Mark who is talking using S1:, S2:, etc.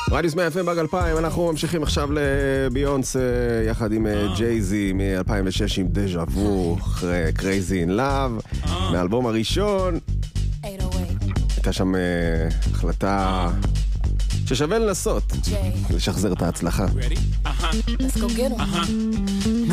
S1: רדיוס 100 FM באג 2000, אנחנו ממשיכים עכשיו לביונס יחד עם ג'ייזי מ-2006 עם דז'ה וו, אחרי Crazy in Love, מהאלבום הראשון. הייתה שם החלטה ששווה לנסות לשחזר את ההצלחה.
S2: Let's go get 'em.